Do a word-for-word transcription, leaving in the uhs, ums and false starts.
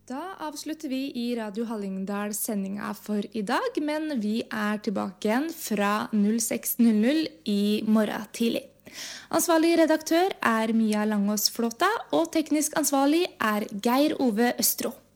Da avslutter vi i Radio Hallingdal sendinga for i dag, men vi er tilbake igjen fra seks null null i morgen tidlig. Ansvarlig redaktør er Mia Langås Flåta, og teknisk ansvarlig er Geir Ove Østro.